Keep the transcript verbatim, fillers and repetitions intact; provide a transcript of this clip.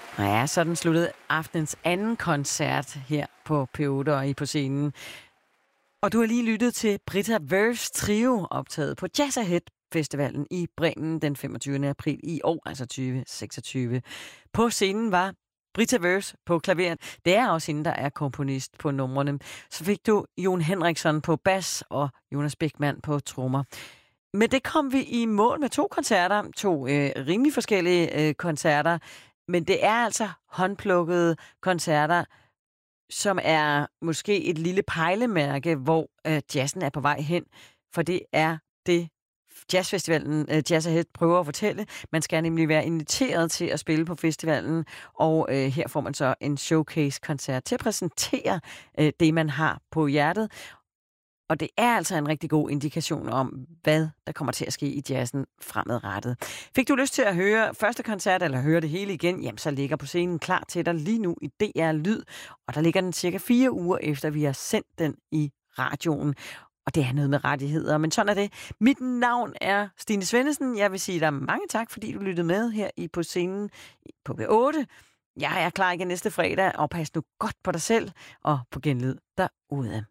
Ja, sådan sluttede aftenens anden koncert her på P otte og I på scenen. Og du har lige lyttet til Britta Werfs trio, optaget på Jazz Ahead Festivalen i Bremen den femogtyvende april i år, altså tyve seksogtyve. På scenen var Britta Werfs på klaveret. Det er også hende, der er komponist på numrene. Så fik du Jon Henriksson på bas og Jonas Bäckman på trommer. Men det kom vi i mål med to koncerter, to øh, rimelig forskellige øh, koncerter, men det er altså håndplukkede koncerter, som er måske et lille pejlemærke, hvor øh, jazzen er på vej hen, for det er det, Jazzfestivalen øh, Jazz Ahead prøver at fortælle. Man skal nemlig være inviteret til at spille på festivalen, og øh, her får man så en showcase-koncert til at præsentere øh, det, man har på hjertet. Og det er altså en rigtig god indikation om, hvad der kommer til at ske i jazzen fremadrettet. Fik du lyst til at høre første koncert, eller høre det hele igen, jamen så ligger på scenen klar til dig lige nu i D R Lyd. Og der ligger den cirka fire uger efter, vi har sendt den i radioen. Og det er noget med rettigheder, men sådan er det. Mit navn er Stine Svendesen. Jeg vil sige dig mange tak, fordi du lyttede med her i på scenen på P otte. Jeg er klar igen næste fredag, og pas nu godt på dig selv og på genlyd derude.